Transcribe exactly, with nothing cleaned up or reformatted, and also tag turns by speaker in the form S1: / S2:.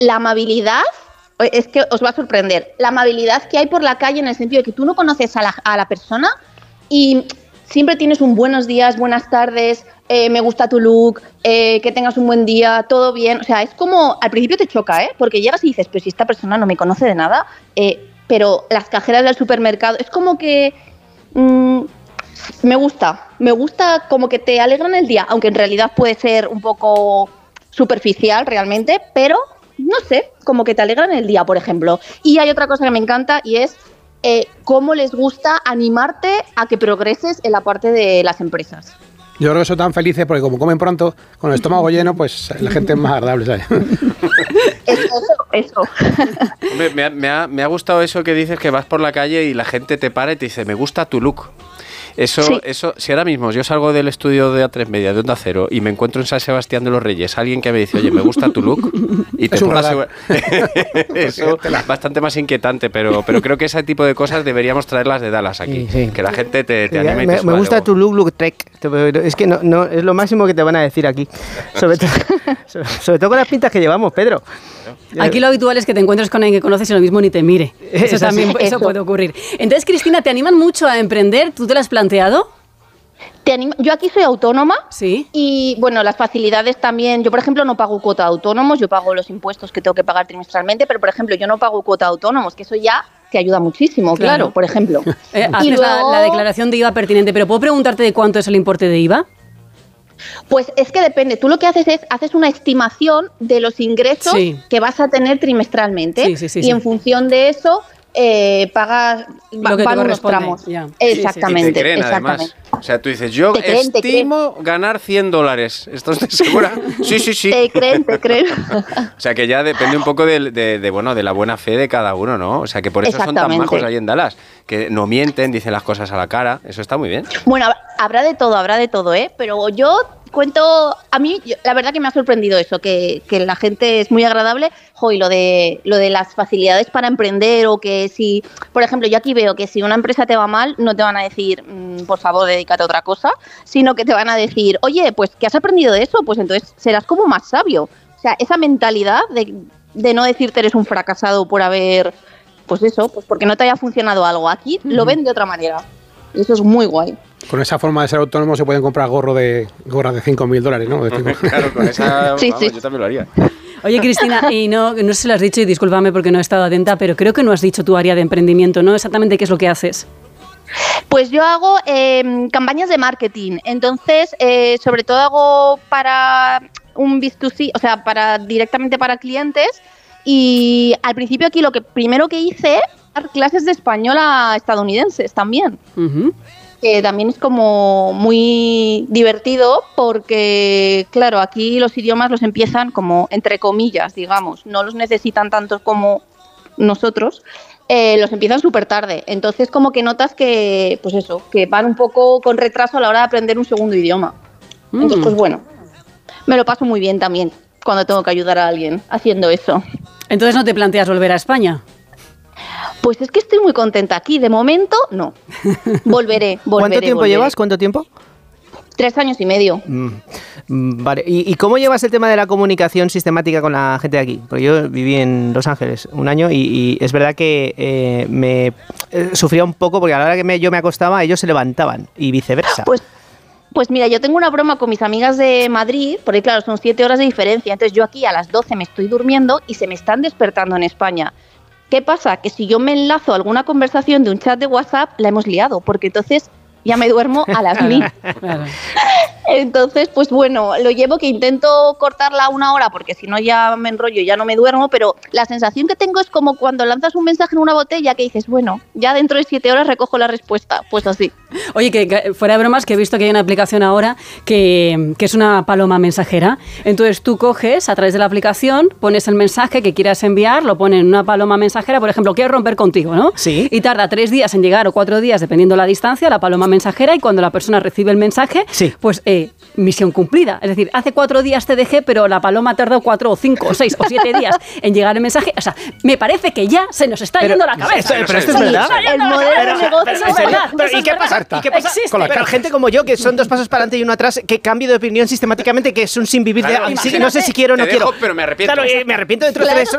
S1: la amabilidad, es que os va a sorprender, la amabilidad que hay por la calle en el sentido de que tú no conoces a la, a la persona y siempre tienes un buenos días, buenas tardes, eh, me gusta tu look, eh, que tengas un buen día, todo bien. O sea, es como, al principio te choca, ¿eh? Porque llegas y dices, pero si esta persona no me conoce de nada, eh, pero las cajeras del supermercado, es como que mmm, me gusta, me gusta como que te alegran el día, aunque en realidad puede ser un poco superficial realmente, pero no sé, como que te alegran el día, por ejemplo. Y hay otra cosa que me encanta y es eh, cómo les gusta animarte a que progreses en la parte de las empresas.
S2: Yo creo que son tan felices porque como comen pronto, con el estómago lleno, pues la gente es más agradable, ¿sabes?
S1: Eso, eso.
S3: Hombre, me, ha, me, ha, me ha gustado eso que dices, que vas por la calle y la gente te para y te dice, me gusta tu look. Eso, sí. eso, si ahora mismo yo salgo del estudio de A tres Media, de Onda Cero, y me encuentro en San Sebastián de los Reyes, alguien que me dice, oye, me gusta tu look, y te pongo asegu- eso es bastante más inquietante, pero, pero creo que ese tipo de cosas deberíamos traerlas de Dallas aquí, sí, sí. Que la gente te, te sí, anime y te
S4: Me, me gusta tu look, look trek, es que no, no, es lo máximo que te van a decir aquí, sobre, to- sobre, sobre todo con las pintas que llevamos, Pedro.
S5: Aquí lo habitual es que te encuentres con alguien que conoces y lo mismo ni te mire. Eso, eso también eso. eso puede ocurrir. Entonces, Cristina, ¿te animan mucho a emprender? ¿Tú te lo has planteado?
S1: Te anima. Yo aquí soy autónoma.
S5: Sí.
S1: Y bueno, las facilidades también. Yo, por ejemplo, no pago cuota de autónomos. Yo pago los impuestos que tengo que pagar trimestralmente. Pero, por ejemplo, yo no pago cuota de autónomos, que eso ya te ayuda muchísimo, claro, claro por ejemplo.
S5: Eh, haces y luego, la, la declaración de I V A pertinente. Pero ¿puedo preguntarte de cuánto es el importe de I V A?
S1: Pues es que depende. Tú lo que haces es, haces una estimación de los ingresos sí. que vas a tener trimestralmente sí, sí, sí, y sí. en función de eso eh, pagas,
S5: lo que
S1: van unos tramos.
S5: Ya.
S1: Exactamente.
S3: Y te creen,
S1: exactamente.
S3: además. O sea, tú dices, yo
S1: te creen,
S3: estimo
S1: te
S3: ganar cien dólares. ¿Estás segura? Sí, sí, sí.
S1: Te creen, te creen.
S3: O sea, que ya depende un poco de, de, de, bueno, de la buena fe de cada uno, ¿no? O sea, que por eso son tan majos ahí en Dallas. Que no mienten, dicen las cosas a la cara. Eso está muy bien.
S1: Bueno, habrá de todo, habrá de todo, ¿eh? Pero yo cuento, a mí, yo, la verdad que me ha sorprendido eso, que, que la gente es muy agradable. Jo, y lo de, lo de las facilidades para emprender o que si, por ejemplo, yo aquí veo que si una empresa te va mal, no te van a decir, mmm, por favor, dedícate a otra cosa, sino que te van a decir, oye, pues, ¿qué has aprendido de eso? Pues entonces serás como más sabio. O sea, esa mentalidad de, de no decirte eres un fracasado por haber, pues eso, pues porque no te haya funcionado algo. Aquí mm. lo ven de otra manera. Y eso es muy guay.
S2: Con esa forma de ser autónomo se pueden comprar gorro de gorras de cinco mil dólares, ¿no? De
S3: claro, con esa
S1: sí,
S3: vamos,
S1: sí.
S3: yo también lo haría.
S5: Oye, Cristina, y no, no sé si lo has dicho y discúlpame porque no he estado atenta, pero creo que no has dicho tu área de emprendimiento, ¿no? Exactamente qué es lo que haces.
S1: Pues yo hago eh, campañas de marketing, entonces eh, sobre todo hago para un B dos C, o sea, para directamente para clientes y al principio aquí lo que primero que hice dar clases de español a estadounidenses también. Uh-huh. Que también es como muy divertido porque, claro, aquí los idiomas los empiezan como entre comillas, digamos, no los necesitan tanto como nosotros, eh, los empiezan súper tarde. Entonces como que notas que, pues eso, que van un poco con retraso a la hora de aprender un segundo idioma. Mm. Entonces, pues bueno, me lo paso muy bien también cuando tengo que ayudar a alguien haciendo eso.
S5: Entonces, ¿no te planteas volver a España?
S1: Pues es que estoy muy contenta aquí. De momento, no. Volveré, volveré.
S4: ¿Cuánto tiempo
S1: volveré.
S4: llevas? ¿Cuánto tiempo?
S1: Tres años y medio.
S4: Mm, vale. ¿Y, ¿Y cómo llevas el tema de la comunicación sistemática con la gente de aquí? Porque yo viví en Los Ángeles un año y, y es verdad que eh, me eh, sufría un poco porque a la hora que me, yo me acostaba ellos se levantaban y viceversa.
S1: Pues Pues mira, yo tengo una broma con mis amigas de Madrid, porque claro, son siete horas de diferencia, entonces yo aquí a las doce me estoy durmiendo y se me están despertando en España. ¿Qué pasa? Que si yo me enlazo a alguna conversación de un chat de WhatsApp, la hemos liado, porque entonces ya me duermo a las mil.
S5: Claro.
S1: Entonces, pues bueno, lo llevo que intento cortarla a una hora, porque si no ya me enrollo y ya no me duermo, pero la sensación que tengo es como cuando lanzas un mensaje en una botella que dices, bueno, ya dentro de siete horas recojo la respuesta, pues así.
S5: Oye, que, que fuera de bromas, que he visto que hay una aplicación ahora que, que es una paloma mensajera. Entonces tú coges a través de la aplicación, pones el mensaje que quieras enviar, lo pones en una paloma mensajera, por ejemplo, quiero romper contigo, ¿no?
S4: Sí.
S5: Y tarda tres días en llegar o cuatro días, dependiendo la distancia, la paloma mensajera, y cuando la persona recibe el mensaje,
S4: sí.
S5: pues eh, misión cumplida. Es decir, hace cuatro días te dejé, pero la paloma tardó cuatro o cinco o seis o siete días en llegar el mensaje. O sea, me parece que ya se nos está
S4: pero,
S5: yendo la cabeza.
S4: Esto, pero esto es verdad.
S1: El modelo de negocio es verdad.
S4: Pero, ¿y qué pasa? ¿Y qué pasa con la pero gente como yo, que son dos pasos para adelante y uno atrás, que cambio de opinión sistemáticamente, que es un sin vivir
S3: claro,
S4: de... Sí, no sé si quiero o no
S3: te dejo,
S4: quiero.
S3: pero me arrepiento.
S4: Claro, eh, me arrepiento dentro claro. de tres